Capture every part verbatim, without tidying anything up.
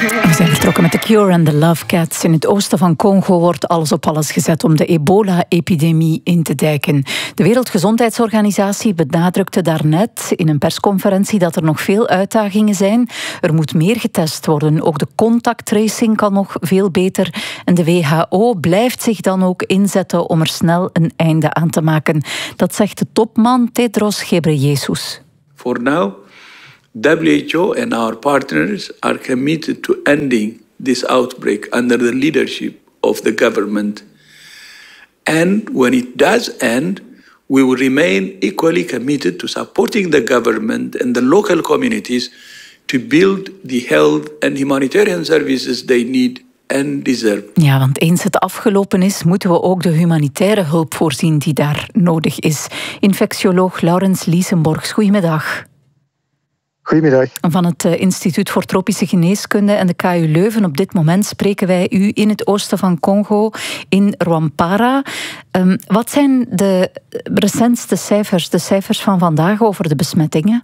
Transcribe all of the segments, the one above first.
We zijn vertrokken met The Cure en The Love Cats. In het oosten van Congo wordt alles op alles gezet om de ebola-epidemie in te dijken. De Wereldgezondheidsorganisatie benadrukte daarnet in een persconferentie dat er nog veel uitdagingen zijn. Er moet meer getest worden. Ook de contacttracing kan nog veel beter. En de W H O blijft zich dan ook inzetten om er snel een einde aan te maken. Dat zegt de topman Tedros Ghebreyesus. For now, W H O and our partners are committed to ending this outbreak under the leadership of the government. And when it does end, we will remain equally committed to supporting the government and the local communities to build the health and humanitarian services they need and deserve. Ja, want eens het afgelopen is, moeten we ook de humanitaire hulp voorzien die daar nodig is. Infectioloog Laurens Liesenborgs, goedemiddag. Goedemiddag. Van het Instituut voor Tropische Geneeskunde en de K U Leuven. Op dit moment spreken wij u in het oosten van Congo, in Rwampara. Um, wat zijn de recentste cijfers, de cijfers van vandaag over de besmettingen?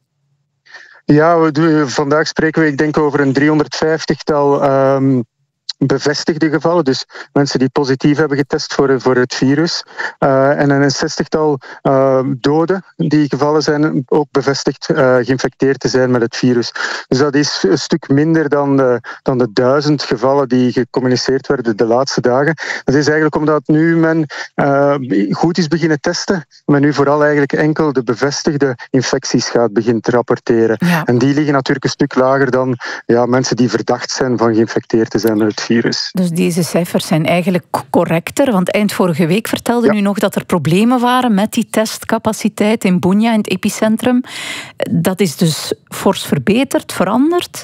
Ja, we, vandaag spreken we, ik denk, over een driehonderdvijftigtal um, bevestigde gevallen. Dus mensen die positief hebben getest voor, voor het virus. Uh, en een zestigtal uh, doden die gevallen zijn, ook bevestigd uh, geïnfecteerd te zijn met het virus. Dus dat is een stuk minder dan de, dan de duizend gevallen die gecommuniceerd werden de laatste dagen. Dat is eigenlijk omdat nu men uh, goed is beginnen testen, men nu vooral eigenlijk enkel de bevestigde infecties gaat beginnen te rapporteren. Ja. En die liggen natuurlijk een stuk lager dan ja, mensen die verdacht zijn van geïnfecteerd te zijn met het virus. Virus. Dus deze cijfers zijn eigenlijk correcter, want eind vorige week vertelde ja. u nog dat er problemen waren met die testcapaciteit in Bunia, in het epicentrum. Dat is dus fors verbeterd, veranderd?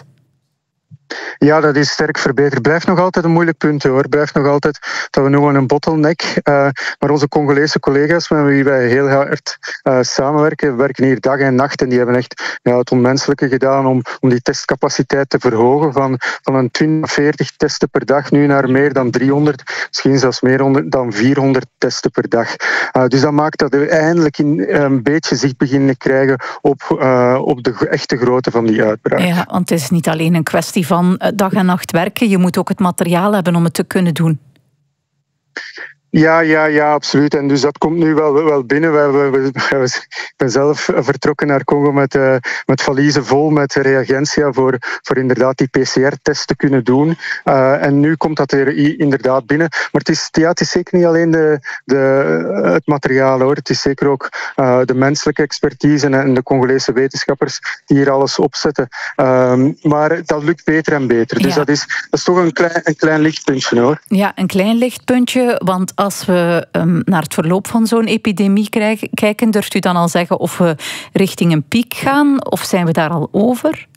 Ja, dat is sterk verbeterd. Blijft nog altijd een moeilijk punt, hoor. Blijft nog altijd dat we noemen een bottleneck. Uh, maar onze Congolese collega's, met wie wij heel hard uh, samenwerken, werken hier dag en nacht en die hebben echt ja, het onmenselijke gedaan om, om die testcapaciteit te verhogen van, van een twintig, veertig testen per dag nu naar meer dan driehonderd, misschien zelfs meer dan vierhonderd testen per dag. Uh, dus dat maakt dat we eindelijk in, een beetje zicht beginnen krijgen op, uh, op de echte grootte van die uitbraak. Ja, want het is niet alleen een kwestie van van dag en nacht werken. Je moet ook het materiaal hebben om het te kunnen doen. Ja, ja, ja, absoluut. En dus dat komt nu wel, wel binnen. We, we, we, ik ben zelf vertrokken naar Congo met, uh, met valiezen vol met reagentia voor, voor inderdaad die P C R-test te kunnen doen. Uh, en nu komt dat er inderdaad binnen. Maar het is, ja, het is zeker niet alleen de, de, het materiaal, hoor. Het is zeker ook uh, de menselijke expertise en de Congolese wetenschappers die hier alles opzetten. Um, maar dat lukt beter en beter. Dus ja. dat, is, dat is toch een klein, een klein lichtpuntje, hoor. Ja, een klein lichtpuntje, want als we um, naar het verloop van zo'n epidemie krijgen, kijken, durft u dan al zeggen of we richting een piek gaan? Of zijn we daar al over?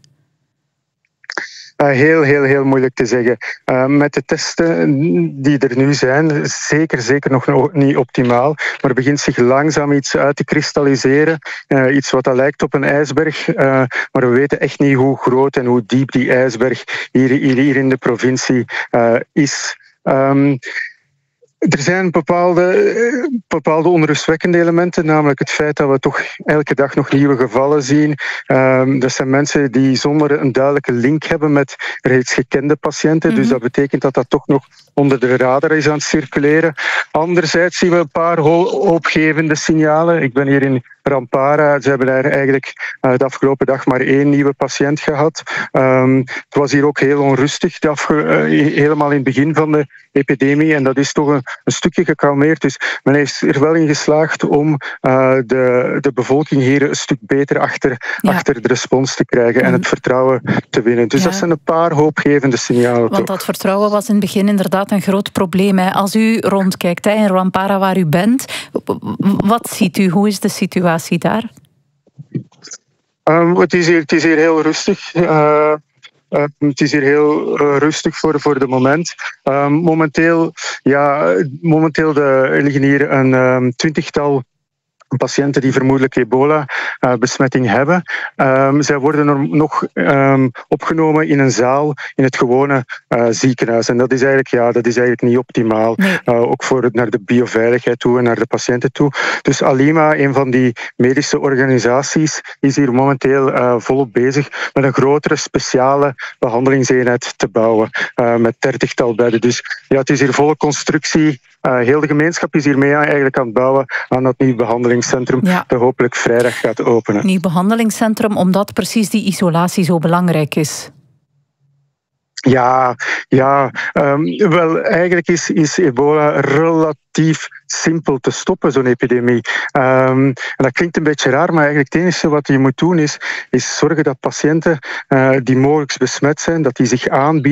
Uh, heel, heel, heel moeilijk te zeggen. Uh, met de testen die er nu zijn, zeker, zeker nog niet optimaal, maar begint zich langzaam iets uit te kristalliseren. Uh, iets wat dat lijkt op een ijsberg, uh, maar we weten echt niet hoe groot en hoe diep die ijsberg hier, hier, hier in de provincie uh, is. Um, Er zijn bepaalde, bepaalde onrustwekkende elementen, namelijk het feit dat we toch elke dag nog nieuwe gevallen zien. Um, dat zijn mensen die zonder een duidelijke link hebben met reeds gekende patiënten. Mm-hmm. Dus dat betekent dat dat toch nog onder de radar is aan het circuleren. Anderzijds zien we een paar hoopgevende signalen. Ik ben hier in Rwampara. Ze hebben daar eigenlijk uh, de afgelopen dag maar één nieuwe patiënt gehad. Um, het was hier ook heel onrustig, de afge- uh, helemaal in het begin van de epidemie. En dat is toch een, een stukje gekalmeerd. Dus men is er wel in geslaagd om uh, de, de bevolking hier een stuk beter achter, ja. achter de respons te krijgen en het vertrouwen te winnen. Dus ja. dat zijn een paar hoopgevende signalen. Want toch. Dat vertrouwen was in het begin inderdaad een groot probleem. Hè. Als u rondkijkt hè, in Rwampara waar u bent, wat ziet u? Hoe is de situatie daar? Um, het, is hier, het is hier heel rustig. Uh, Uh, het is hier heel uh, rustig voor, voor de moment. Uh, momenteel ja, momenteel de, er liggen hier een um, twintigtal patiënten die vermoedelijk ebola-besmetting uh, hebben. Um, zij worden er nog um, opgenomen in een zaal in het gewone uh, ziekenhuis. En dat is eigenlijk, ja, dat is eigenlijk niet optimaal. Nee. Uh, ook voor naar de bioveiligheid toe en naar de patiënten toe. Dus Alima, een van die medische organisaties, is hier momenteel uh, volop bezig met een grotere speciale behandelingseenheid te bouwen. Uh, met dertigtal bedden. Dus ja, het is hier volle constructie. Uh, heel de gemeenschap is hiermee eigenlijk aan het bouwen aan dat nieuw behandelingscentrum ja. dat hopelijk vrijdag gaat openen. Nieuw behandelingscentrum, omdat precies die isolatie zo belangrijk is. Ja, ja um, wel, eigenlijk is, is ebola relatief simpel te stoppen, zo'n epidemie. Um, en dat klinkt een beetje raar, maar eigenlijk het enige wat je moet doen is, is zorgen dat patiënten uh, die mogelijk besmet zijn, dat die zich aanbieden